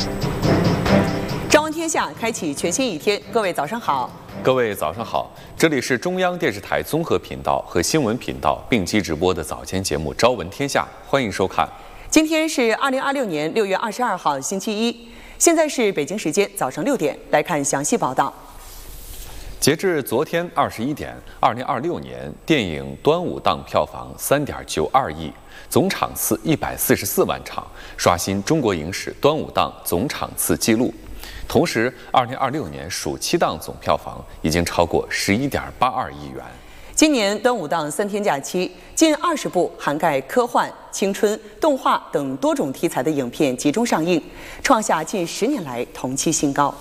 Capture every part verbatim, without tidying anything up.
朝闻天下，开启全新一天。各位早上好， 各位早上好，这里是中央电视台综合频道和新闻频道并机直播的早间节目《朝闻天下》，欢迎收看。 今天是二零二六年六月二十二号，星期一，现在是北京时间早上六点，来看详细报道。 截至昨天二十一点，二零二六年电影《端午档》票房三点九二亿，总场次一百四十四万场，刷新中国影史端午档总场次纪录。同时，二零二六年暑期档总票房已经超过十一点八二亿元。 今年端午档三天假期，近二十部涵盖科幻、青春、动画等多种题材的影片集中上映，创下近十年来同期新高。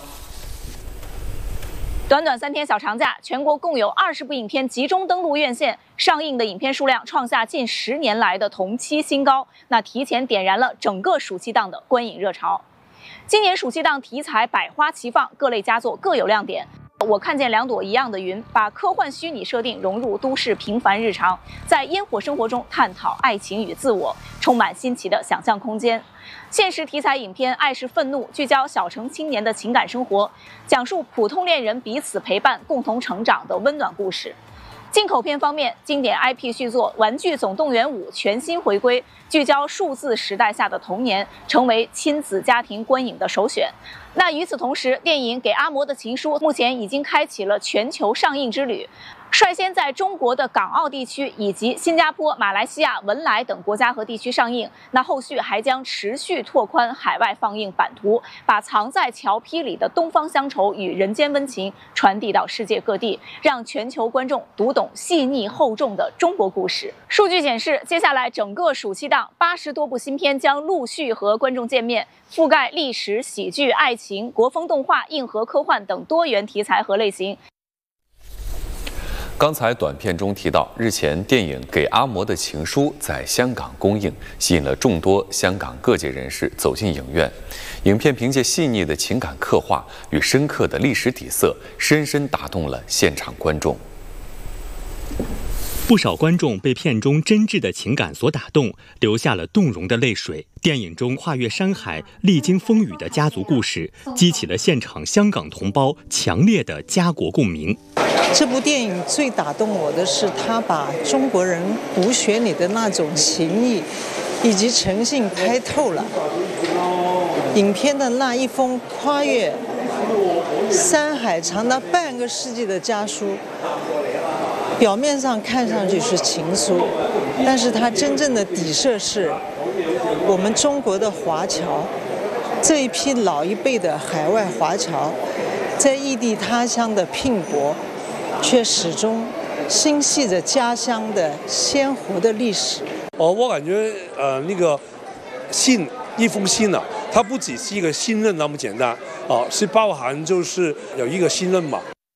短短三天小长假，全国共有二十部影片集中登陆院线，上映的影片数量创下近十年来的同期新高，那提前点燃了整个暑期档的观影热潮。今年暑期档题材百花齐放，各类佳作各有亮点。我看见两朵一样的云，把科幻虚拟设定融入都市平凡日常，在烟火生活中探讨爱情与自我，充满新奇的想象空间。现实题材影片《爱是愤怒》聚焦小城青年的情感生活，讲述普通恋人彼此陪伴、共同成长的温暖故事。进口片方面，经典 I P 续作《玩具总动员五》全新回归，聚焦数字时代下的童年，成为亲子家庭观影的首选。那与此同时，电影《给阿嬷的情书》目前已经开启了全球上映之旅，率先在中国的港澳地区以及新加坡、马来西亚、文莱等国家和地区上映。那后续还将持续拓宽海外放映版图，把藏在桥坯里的东方乡愁与人间温情传递到世界各地，让全球观众读懂细腻厚重的中国故事。数据显示，接下来整个暑期档八十多部新片将陆续和观众见面，覆盖历史、喜剧、爱情、国风动画、硬核科幻等多元题材和类型。 刚才短片中提到，日前电影《给阿嬷的情书》在香港公映，吸引了众多香港各界人士走进影院。影片凭借细腻的情感刻画与深刻的历史底色，深深打动了现场观众。 不少观众被片中真挚的情感所打动，流下了动容的泪水。电影中跨越山海、历经风雨的家族故事，激起了现场香港同胞强烈的家国共鸣。 这部电影最打动我的是，他把中国人骨血里的那种情谊以及诚信拍透了。影片的那一封跨越山海长达半个世纪的家书，表面上看上去是情书，但是它真正的底色是我们中国的华侨，这一批老一辈的海外华侨在异地他乡的拼搏，却始终心系着家乡的鲜活的历史。 哦，我感觉呃那个信一封信呢、啊，它不只是一个信任那么简单啊，是包含就是有一个信任嘛。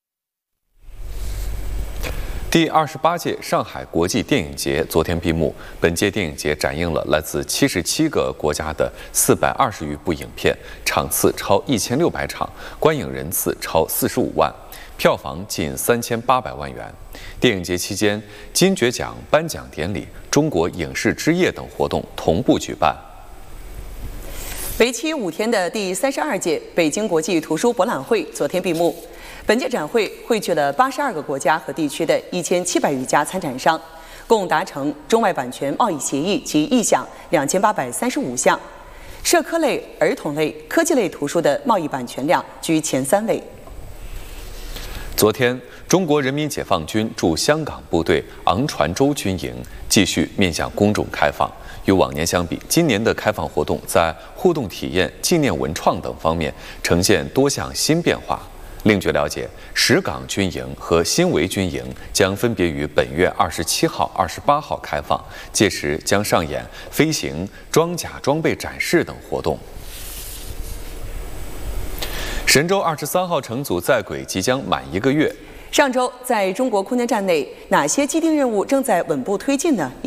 第二十八届上海国际电影节昨天闭幕。本届电影节展映了来自七十七个国家的四百二十余部影片，场次超一千六百场，观影人次超四十五万，票房近三千八百万元。电影节期间，金爵奖颁奖典礼、中国影视之夜等活动同步举办。 为期五天的第三十二届北京国际图书博览会昨天闭幕。本届展会汇聚了八十二个国家和地区的一千七百余家参展商，共达成中外版权贸易协议及意向两千八百三十五项，社科类、儿童类、科技类图书的贸易版权量居前三位。 昨天，中国人民解放军驻香港部队昂船洲军营继续面向公众开放。与往年相比，今年的开放活动在互动体验、纪念文创等方面呈现多项新变化。另据了解，石岗军营和新围军营将分别于本月二十七号、二十八号开放，届时将上演飞行、装甲装备展示等活动。神舟二十三号乘组在轨即将满一个月。 上周，在中国空间站内，哪些既定任务正在稳步推进呢？